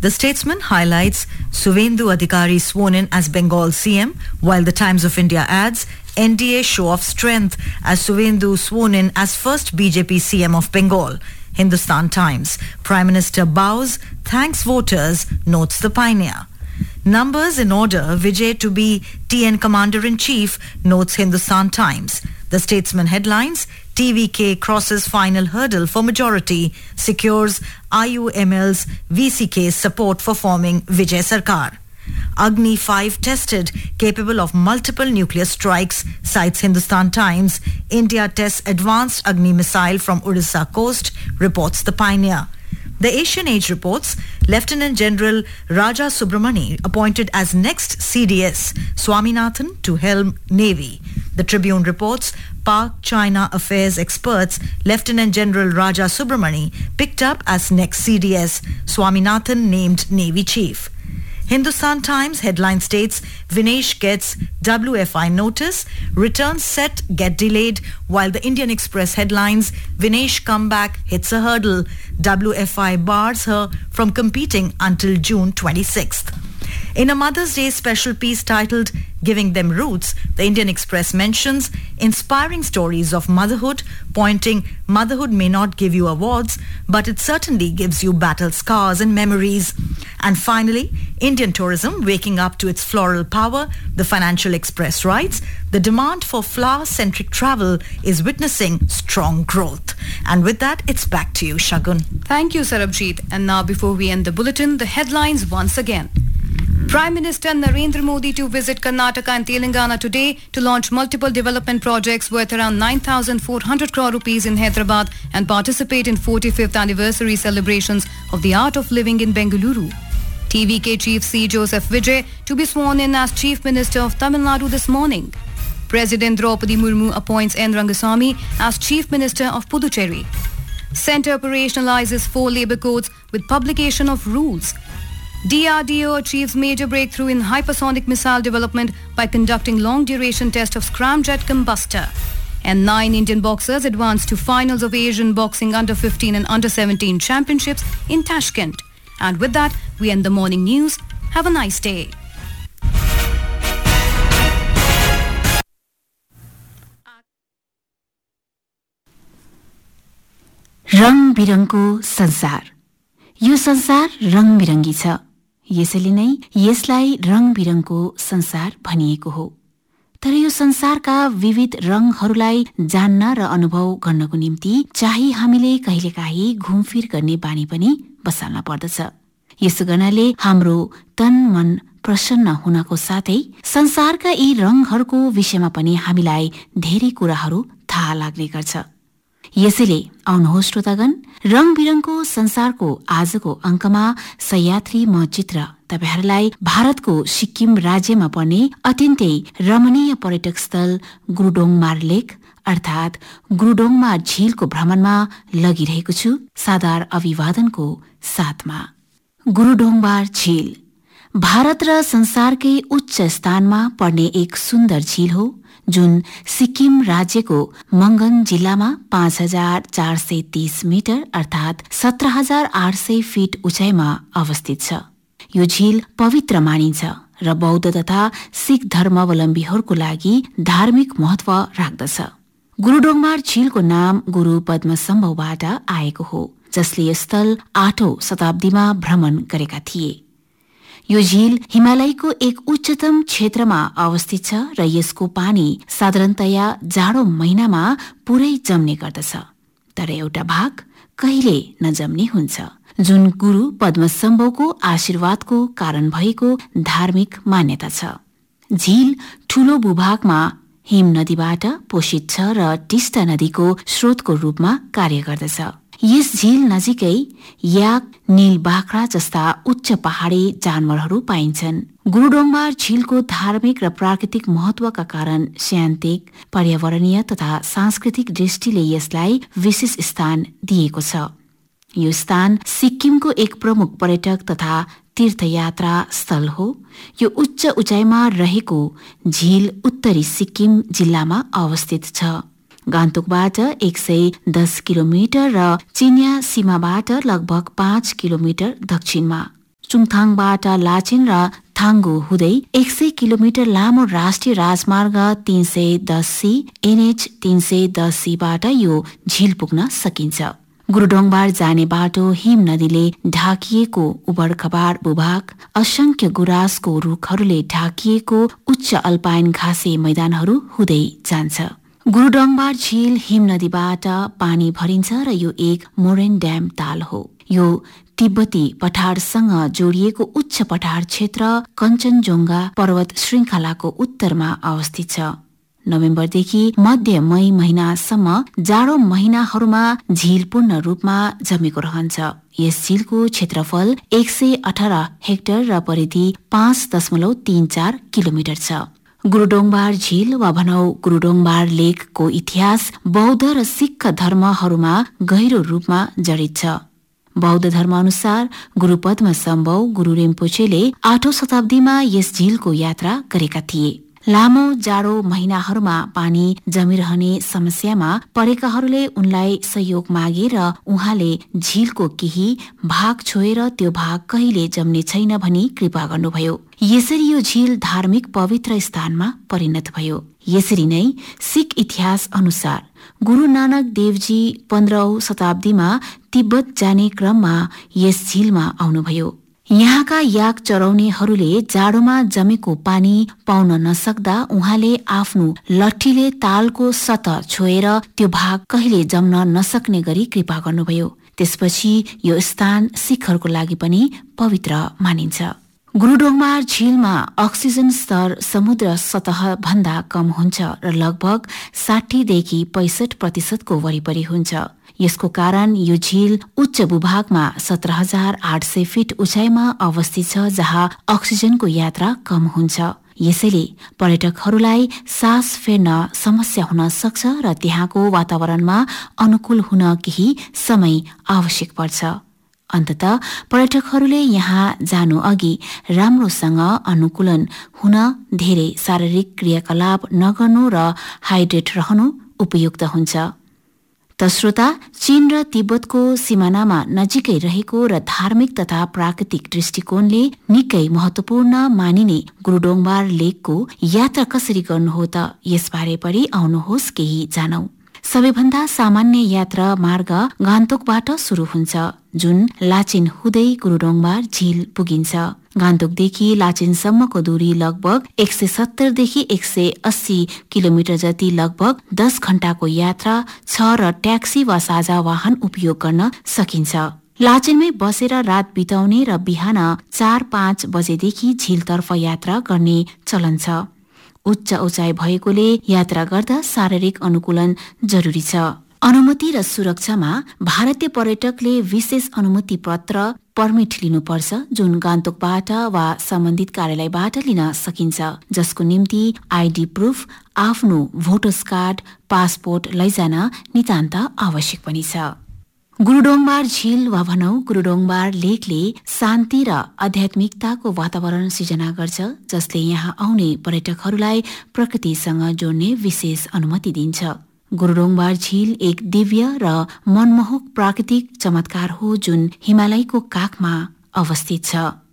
The Statesman highlights Suvendu Adhikari sworn in as Bengal CM, while the Times of India adds NDA show of strength as Suvendu sworn in as first BJP CM of Bengal. Hindustan Times, Prime Minister bows, thanks voters, notes the pioneer. Numbers in order, Vijay to be TN Commander-in-Chief, notes Hindustan Times. The Statesman headlines, TVK crosses final hurdle for majority, secures IUML's VCK's support for forming Vijay Sarkar. Agni 5 tested, capable of multiple nuclear strikes, cites Hindustan Times. India tests advanced Agni missile from Odisha coast, reports the pioneer. The Asian Age reports Lieutenant General Raja Subramani appointed as next CDS, Swaminathan to helm Navy. The Tribune reports Pak-China affairs experts Lieutenant General Raja Subramani picked up as next CDS, Swaminathan named Navy Chief. Hindustan Times headline states Vinesh gets WFI notice, returns set get delayed, while the Indian Express headlines Vinesh comeback hits a hurdle, WFI bars her from competing until June 26th. In a Mother's Day special piece titled Giving Them Roots, the Indian Express mentions inspiring stories of motherhood, pointing motherhood may not give you awards, but it certainly gives you battle scars and memories. And finally, Indian tourism waking up to its floral power, the Financial Express writes, the demand for flower-centric travel is witnessing strong growth. And with that, it's back to you, Shagun. Thank you, Sarabjit. And now before we end the bulletin, the headlines once again. Prime Minister Narendra Modi to visit Karnataka and Telangana today to launch multiple development projects worth around 9,400 crore rupees in Hyderabad and participate in 45th anniversary celebrations of the art of living in Bengaluru. TVK Chief C. Joseph Vijay to be sworn in as Chief Minister of Tamil Nadu this morning. President Draupadi Murmu appoints N. Rangasamy as Chief Minister of Puducherry. Centre operationalizes 4 labour codes with publication of rules. DRDO achieves major breakthrough in hypersonic missile development by conducting long-duration test of scramjet combustor. And 9 Indian boxers advance to finals of Asian Boxing Under-15 and Under-17 Championships in Tashkent. And with that, we end the morning news. Have a nice day. रंग बिरंगको संसार यो संसार रंग बिरंगी छ यसैले नै यसलाई रंग बिरंगको संसार भनिएको हो तर यो संसारका विविध रंगहरूलाई जान्न र अनुभव गर्नको निम्ति चाहिँ हामीले कहिलेकाहीँ घुमफिर गर्ने बानी पनि बसाल्न पर्दछ यसो गर्नाले हाम्रो तन मन प्रसन्न हुनको साथै संसारका यी रंगहरूको विषयमा पनि हामीलाई धेरै कुराहरू थाहा लाग्ने गर्छ यसैले आउनुहोस् श्रोतागण रंग बिरंगको संसारको आजको अंकमा सह्याद्री म चित्र तपाईहरुलाई भारतको सिक्किम राज्यमा पर्ने अत्यन्तै रमणीय पर्यटक स्थल गुरुडोङमार लेक अर्थात गुरुडोङमार झीलको भ्रमणमा लगिरहेको छु सादर अभिवादनको साथमा। गुरुडोङमार झील भारत र संसारकै उच्च स्थानमा पर्ने एक सुन्दर झील हो जुन सिक्किम राज्यको मंगन जिल्लामा 5430 मिटर अर्थात 17800 फिट उचाइमा अवस्थित छ। यो झील पवित्र मानिन्छ र बौद्ध तथा सिख धर्मावलम्बीहरूको लागि धार्मिक महत्व राख्दछ। गुरुडोङमार झीलको नाम गुरु पद्मसम्भवबाट आएको हो जसले यस स्थल 8औं शताब्दीमा भ्रमण गरेका थिए। यो झील हिमालयको एक उच्चतम क्षेत्रमा अवस्थित छ र यसको पानी साधारणतया जाडो महिनामा पुरै जम्ने गर्दछ तर एउटा भाग कहिले नजम्ने हुन्छ जुन गुरु पद्मसम्भवको आशीर्वादको कारण भएको धार्मिक मान्यता छ। झील ठूलो भूभागमा हिम नदीबाट पोषित छ र टिस्टा नदीको स्रोतको रूपमा कार्य गर्दछ। यस झील नजिकै याक नील बाख्रा जस्ता उच्च पहाडी जानवरहरू पाइन्छन्। गुरुडोङमार झीलको धार्मिक र प्राकृतिक महत्वका कारण साहित्यिक पर्यावरणीय तथा सांस्कृतिक दृष्टिले यसलाई विशेष स्थान दिएको छ। यो स्थान सिक्किमको एक प्रमुख पर्यटक तथा तीर्थयात्रा स्थल हो। यो उच्च उचाइमा रहेको झील उत्तरी सिक्किम जिल्लामा अवस्थित छ। गान्तोकबाट 110 किलोमिटर र चिनिया सीमाबाट लगभग 5 किलोमिटर दक्षिणमा। चुङथाङबाट लाचेन र थाङ्गु हुँदै 100 किलोमिटर लामो राष्ट्रिय राजमार्ग 310C NH 310C बाट यो झिल पुग्न सकिन्छ। गुरुडोङबार जाने बाटो हिम नदीले ढाकिएको उबडखबाड भूभाग, असंख्य गुराँसको रुखहरूले ढाकिएको उच्च अल्पाइन घाँसे मैदानहरू हुँदै जान्छ। गुरुडोङबार झिल हिम नदीबाट पानी भरिन्छ र यो एक मोरेन ड्याम ताल हो। यो तिब्बती पठारसँग जोडिएको उच्च पठार क्षेत्र कञ्चनजोङ्घा पर्वत श्रृङ्खलाको उत्तरमा अवस्थित छ। नोभेम्बरदेखि मध्य मई महिनासम्म जाडो महिनाहरूमा झिल पूर्ण रूपमा जमेको रहन्छ। यस झिलको क्षेत्रफल 118 हेक्टर र परिधि 5.34 किलोमिटर छ। गुरुडोङबार झिल वा भनौ गुरुडोङबार लेकको इतिहास बौद्ध र सिख धर्महरूमा गहिरो रूपमा जडित छ। बौद्ध धर्म अनुसार गुरु पद्मसम्भव गुरु रिम्पोचेले 8औं शताब्दीमा यस झिलको यात्रा गरेका थिए। लामो जाडो महिनाहरूमा पानी जमिरहने समस्यामा परेकाहरूले उनलाई सहयोग मागे र उहाँले झिलको केही भाग छोएर त्यो भाग कहिले जम्ने छैन भनी कृपा गर्नुभयो। यसरी यो झिल धार्मिक पवित्र स्थानमा परिणत भयो। यसरी नै सिख इतिहास अनुसार गुरु नानक देवजी 15औं शताब्दीमा तिब्बत जाने क्रममा यस झिलमा आउनुभयो। यहाँका याक चराउनेहरूले जाडोमा जमेको पानी पाउन नसक्दा उहाँले आफ्नो लट्ठीले तालको सतह छोएर त्यो भाग कहिले जम्न नसक्ने गरी कृपा गर्नुभयो। त्यसपछि यो स्थान सिखहरूको लागि पनि पवित्र मानिन्छ। गुरुडोङबार झिलमा अक्सिजन स्तर समुद्र सतह भन्दा कम हुन्छ र लगभग 60 देखि 65% को वरिपरि हुन्छ। यसको कारण यो झिल उच्च भूभागमा 17,800 फिट उचाइमा अवस्थित छ, जहाँ अक्सिजनको यात्रा कम हुन्छ। यसैले पर्यटकहरूलाई सास फेर्न समस्या हुन सक्छ र त्यहाँको वातावरणमा अनुकूल हुन केही समय आवश्यक पर्छ। अन्ततः पर्यटकहरूले यहाँ जानु अघि राम्रोसँग अनुकूलन हुन धेरै शारीरिक क्रियाकलाप नगर्नु र हाइड्रेट रहनु उपयुक्त हुन्छ। त श्रोता, चीन र तिब्बतको सिमानामा नजिकै रहेको र धार्मिक तथा प्राकृतिक दृष्टिकोणले निकै महत्वपूर्ण मानिने गुरुडोङबार लेकको यात्रा कसरी गर्नु हो त यसबारे पनि आउनुहोस् केही जानौ। सबैभन्दा सामान्य यात्रा मार्ग गान्तोकबाट सुरु हुन्छ, जुन लाचेन हुँदै गुरुडोङबार झिल पुगिन्छ। गान्तोकदेखि लाचेनसम्मको दूरी लगभग 170 देखि 180 किलोमिटर जति लगभग 10 घण्टाको यात्रा छ र ट्याक्सी वा साझा वाहन उपयोग गर्न सकिन्छ। लाचेनमै बसेर रात बिताउने र बिहान 4-5 बजेदेखि झिलतर्फ यात्रा गर्ने चलन छ। उच्च उचाइ भएकोले यात्रा गर्दा शारीरिक अनुकूलन जरुरी छ। अनुमति र सुरक्षामा भारतीय पर्यटकले विशेष अनुमति पत्र पर्मिट लिनुपर्छ, जुन गान्तोकबाट वा सम्बन्धित कार्यालयबाट लिन सकिन्छ, जसको निम्ति आइडी प्रुफ, आफ्नो भोटर्स कार्ड, पासपोर्ट लैजान नितान्त आवश्यक पनि छ। गुरुडोङबार झिल वा भनौ गुरुडोङबार लेकले शान्ति र आध्यात्मिकताको वातावरण सिर्जना गर्छ, जसले यहाँ आउने पर्यटकहरूलाई प्रकृतिसँग जोड्ने विशेष अनुमति दिन्छ। गुरुडोङबार झिल एक दिव्य र मनमोहक प्राकृतिक चमत्कार हो, जुन हिमालयको काखमा अवस्थित छ।